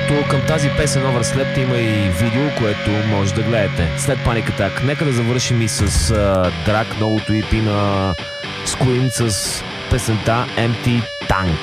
Между към тази песен Overslept има и видео, което може да гледате след Panic Attack. Нека да завършим и с Drag, новото EP на Squint с песента Empty Tank.